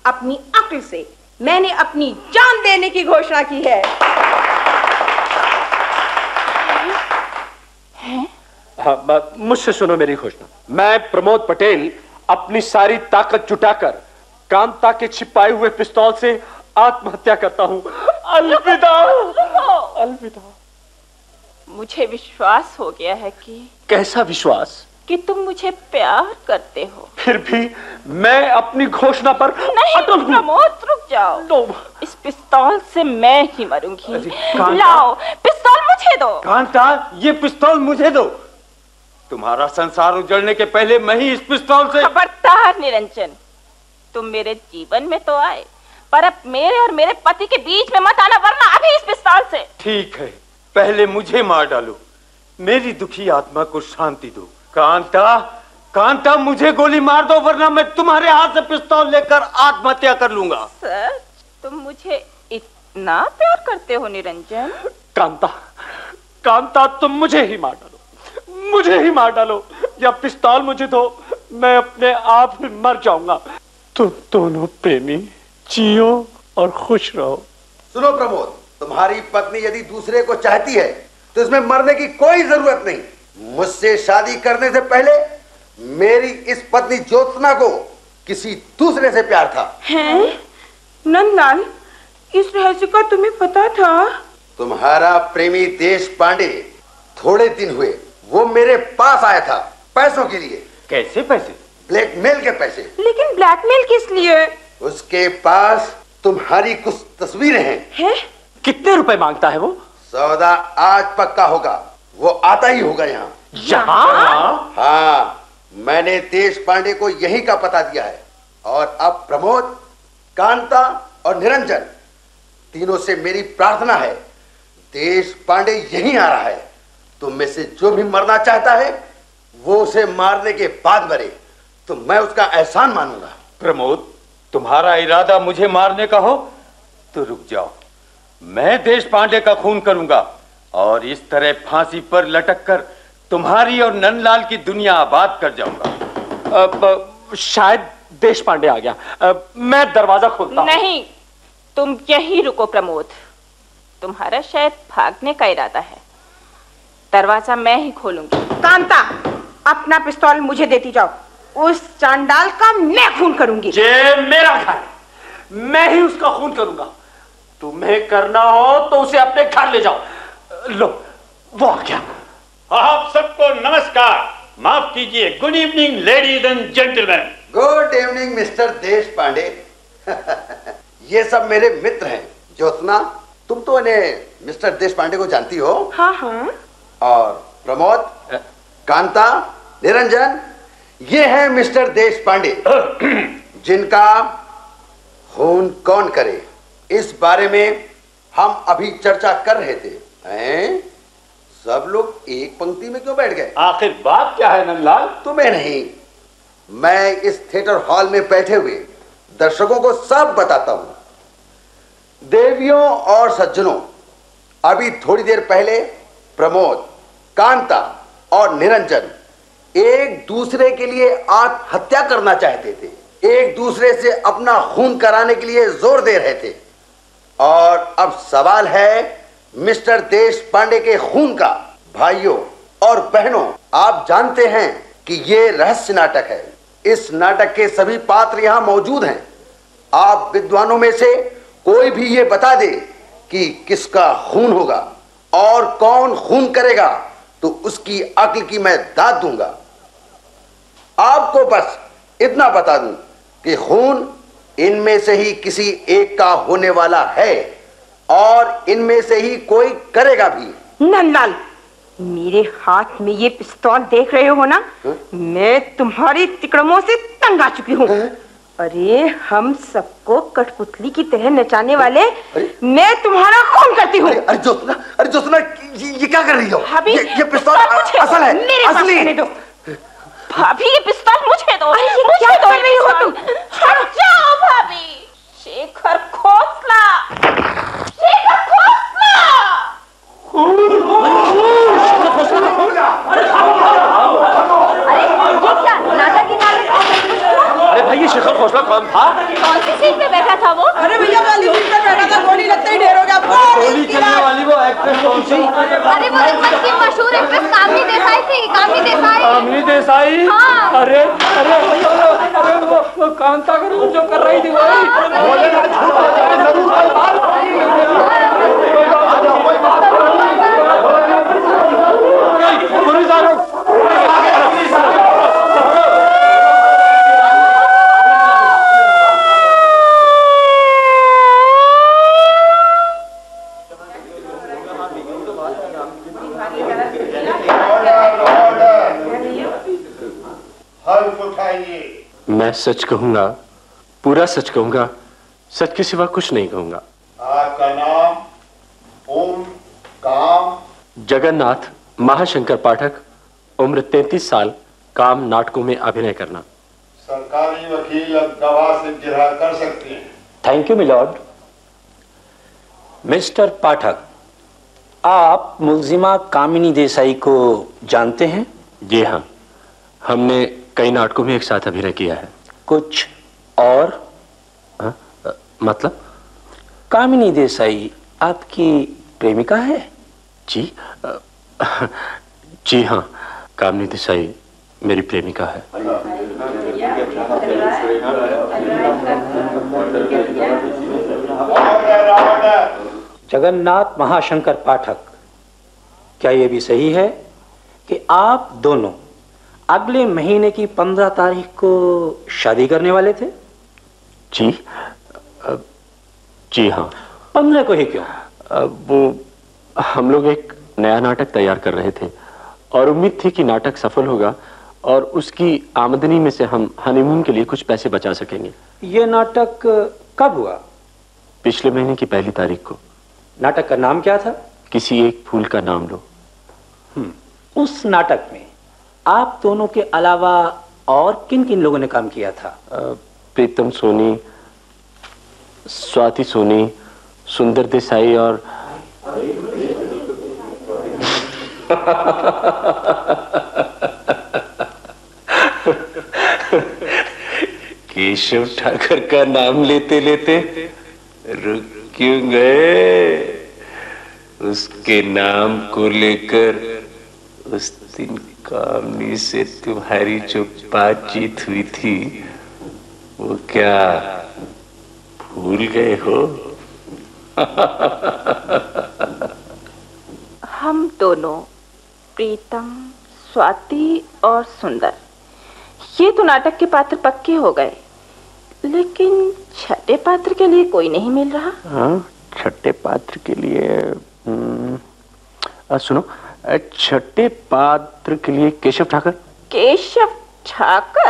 अपनी अक्ल से मैंने अपनी जान देने की घोषणा की है। हाँ, मुझसे सुनो मेरी घोषणा। मैं प्रमोद पटेल अपनी सारी ताकत जुटाकर कांता के छिपाए हुए पिस्तौल से आत्महत्या करता हूँ। अलविदा। अलविदा। मुझे विश्वास हो गया है कि। कैसा विश्वास? कि तुम मुझे प्यार करते हो। फिर भी मैं अपनी घोषणा पर नहीं प्रमोद, रुक जाओ। इस पिस्तौल से मैं ही मरूंगी। लाओ पिस्तौल मुझे दो। कांता, ये पिस्तौल मुझे दो। तुम्हारा संसार उजड़ने के पहले मैं ही इस पिस्तौल से। खबरदार निरंजन, तुम मेरे जीवन में तो आए, पर अब मेरे और मेरे पति के बीच में मत आना, वरना अभी इस पिस्तौल से। ठीक है, पहले मुझे मार डालो, मेरी दुखी आत्मा को शांति दो। कांता, कांता मुझे गोली मार दो, वरना मैं तुम्हारे हाथ से पिस्तौल लेकर आत्महत्या कर लूंगा। सर, तुम मुझे इतना प्यार करते हो निरंजन? कांता, कांता तुम मुझे ही मार डालो, मुझे ही मार डालो, या पिस्तौल मुझे दो, मैं अपने आप ही मर जाऊंगा। तुम दोनों प्रेमी जियो और खुश रहो। सुनो प्रमोद, तुम्हारी पत्नी यदि दूसरे को चाहती है तो इसमें मरने की कोई जरूरत नहीं। मुझसे शादी करने से पहले मेरी इस पत्नी ज्योत्सना को किसी दूसरे से प्यार था। हैं? नंदलाल, इस रहस्य का तुम्हें पता था? तुम्हारा प्रेमी देश पांडे थोड़े दिन हुए वो मेरे पास आया था पैसों के लिए। कैसे पैसे? ब्लैकमेल के पैसे। लेकिन ब्लैकमेल किस लिए? उसके पास तुम्हारी कुछ तस्वीरें हैं। कितने रुपए मांगता है वो? सौदा आज पक्का होगा, वो आता ही होगा यहाँ। यहाँ? हाँ, मैंने देश पांडे को यही का पता दिया है। और अब प्रमोद, कांता और निरंजन तीनों से मेरी प्रार्थना है, देश पांडे यहीं आ रहा है। तुम में से जो भी मरना चाहता है वो उसे मारने के बाद मरे, तो मैं उसका एहसान मानूंगा। प्रमोद, तुम्हारा इरादा मुझे मारने का हो तो रुक जाओ, मैं देश पांडे का खून करूंगा और इस तरह फांसी पर लटककर तुम्हारी और नंदलाल की दुनिया आबाद कर जाऊंगा। शायद देश पांडे आ गया, मैं दरवाजा खोलता हूं। नहीं, तुम यहीं रुको प्रमोद, तुम्हारा शायद भागने का इरादा है, दरवाजा मैं ही खोलूंगी। कांता, अपना पिस्तौल मुझे देती जाओ, उस चांडाल का मैं खून करूंगी। ये मेरा घर, मैं ही उसका खून करूंगा। तुम्हें करना हो तो उसे अपने घर ले जाओ। लो, वो आ गया। आप सबको नमस्कार, माफ कीजिए, good evening ladies and gentleman. Good evening mister देश पांडे। ये सब मेरे मित्र हैं। ज्योत्सना, तुम तो इन्हें मिस्टर देश पांडे को जानती हो। हाँ हाँ। और प्रमोद, कांता, निरंजन, ये हैं मिस्टर देश पांडे, जिनका खून कौन करे इस बारे में हम अभी चर्चा कर रहे थे। हैं? सब लोग एक पंक्ति में क्यों बैठ गए? आखिर बात क्या है नंदलाल? तुम्हें नहीं, मैं इस थिएटर हॉल में बैठे हुए दर्शकों को सब बताता हूं। देवियों और सज्जनों, अभी थोड़ी देर पहले प्रमोद, कांता और निरंजन एक दूसरे के लिए आत्महत्या करना चाहते थे, एक दूसरे से अपना खून कराने के लिए जोर दे रहे थे। और अब सवाल है मिस्टर देश पांडे के खून का। भाइयों और बहनों, आप जानते हैं कि ये रहस्य नाटक है। इस नाटक के सभी पात्र यहाँ मौजूद हैं। आप विद्वानों में से कोई भी ये बता दे कि किसका खून होगा और कौन खून करेगा, तो उसकी अक्ल की मैं दाद दूंगा। आपको बस इतना बता दूं कि खून इनमें से ही किसी एक का होने वाला है और इनमें से ही कोई करेगा भी। नंदलाल, मेरे हाथ में ये पिस्तौल देख रहे हो ना? मैं तुम्हारी तिकड़मों से तंग आ चुकी हूँ। अरे हम सबको कठपुतली की तरह नचाने वाले मैं तुम्हारा खून करती हूँ। अरे ज्योत्सना, ये क्या कर रही हो? भाभी, ये पिस्तौल असल है, असली। भाभी, ये पिस्तौल मुझे दो। क्या कर रही हो तुम? हट जाओ भाभी। शेखर खोसला, शेखर खोसला। अरे भाई, ये शेखर खोसला कौन था? कौन सी सीट पे बैठा था वो? अरे भैया वाली सीट पे बैठा था, गोली लगते ही ढेर हो गया। गोली चलने वाली वो एक्ट्रेस कौन सी? अरे वो जनपद की मशहूर एक्ट्रेस कामिनी देसाई थी। कामिनी देसाई। कामिनी देसाई? हाँ। अरे अरे वो कांता का रोल जो कर रही थी वही। मैं सच कहूंगा, पूरा सच कहूंगा, सच के सिवा कुछ नहीं कहूंगा। आपका नाम? ओम काम? जगन्नाथ महाशंकर पाठक, उम्र 33 साल, काम नाटकों में अभिनय करना। सरकारी वकील अब गवाह से जिरहा कर सकते हैं। Thank you milord. मिस्टर पाठक, आप मुलजिमा कामिनी देसाई को जानते हैं? जी हाँ, हमने कई नाटकों में एक साथ अभिनय किया है। कुछ और? मतलब? कामिनी देसाई आपकी प्रेमिका है? जी जी हाँ, कामिनी देसाई मेरी प्रेमिका है। जगन्नाथ महाशंकर पाठक, क्या यह भी सही है कि आप दोनों अगले महीने की 15 तारीख को शादी करने वाले थे? जी जी हाँ। 15 को ही क्यों? वो हम लोग एक नया नाटक तैयार कर रहे थे और उम्मीद थी कि नाटक सफल होगा और उसकी आमदनी में से हम हनीमून के लिए कुछ पैसे बचा सकेंगे। ये नाटक कब हुआ? पिछले महीने की 1 तारीख को। नाटक का नाम क्या था? किसी एक फूल का नाम लो। उस नाटक में आप दोनों के अलावा और किन किन लोगों ने काम किया था? प्रीतम सोनी, स्वाति सोनी, सुंदर देसाई और केशव ठाकर का नाम लेते लेते रुक क्यों गए? उसके नाम को लेकर उस दिन कामिनी से तुम्हारी जो बातचीत हुई थी वो क्या भूल गए हो? हम दोनों, प्रीतम, स्वाति और सुंदर, ये तो नाटक के पात्र पक्के हो गए, लेकिन छठे पात्र के लिए कोई नहीं मिल रहा। हाँ, छठे पात्र के लिए सुनो, छठे पात्र के लिए केशव ठाकर। केशव ठाकर?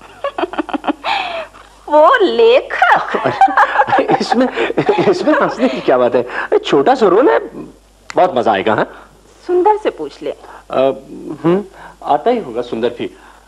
वो लेखक? इसमें हंसने की क्या बात है? छोटा सा रोल है, बहुत मजा आएगा। हाँ, सुंदर से पूछ ले। आता ही होगा सुंदर भी।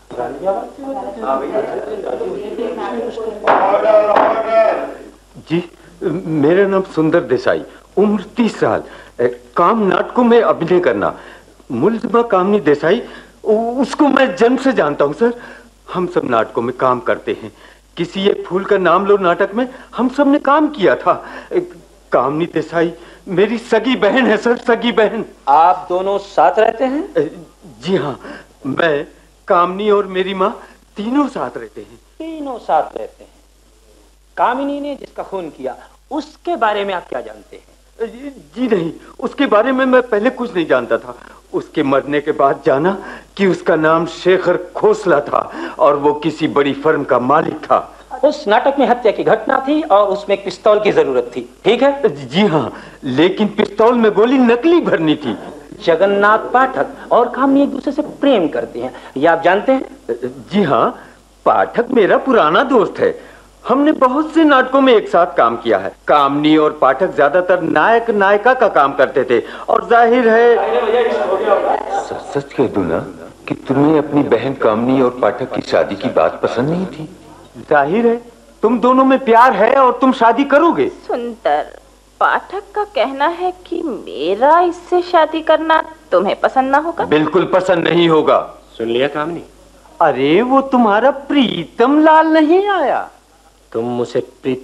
जी, मेरा नाम सुंदर देसाई, उम्र 30 साल, काम नाटकों में अभिनय करना। मुलजिमा कामिनी देसाई, उसको मैं जन्म से जानता हूँ सर। हम सब नाटकों में काम करते हैं। किसी एक फूल का नाम लो नाटक में हम सब ने काम किया था। कामिनी देसाई मेरी सगी बहन है सर, सगी बहन। आप दोनों साथ रहते हैं? जी हाँ, मैं, कामिनी और मेरी माँ तीनों साथ रहते हैं। तीनों साथ रहते हैं। कामिनी ने जिसका खून किया उसके बारे में आप क्या जानते हैं? जी नहीं, उसके बारे में मैं पहले कुछ नहीं जानता था। उसके मरने के बाद जाना कि उसका नाम शेखर खोसला था और वो किसी बड़ी फर्म का मालिक था। उस नाटक में हत्या की घटना थी और उसमें एक पिस्तौल की जरूरत थी, ठीक है? जी हाँ, लेकिन पिस्तौल में गोली नकली भरनी थी। जगन्नाथ पाठक और कामिनी एक दूसरे से प्रेम करते हैं, ये आप जानते हैं? जी हाँ, पाठक मेरा पुराना दोस्त है। हमने बहुत से नाटकों में एक साथ काम किया है। कामिनी और पाठक ज्यादातर नायक नायिका का काम करते थे और जाहिर है, सच कह दूं ना कि तुम्हें अपनी बहन कामिनी और पाठक की शादी की बात पसंद नहीं थी। जाहिर है तुम दोनों में प्यार है और तुम शादी करोगे। सुंदर, पाठक का कहना है कि मेरा इससे शादी करना तुम्हें पसंद ना होगा। बिल्कुल पसंद नहीं होगा। सुन लिया कामिनी? अरे वो तुम्हारा प्रीतम लाल नहीं आया? तुम उसे प्रीत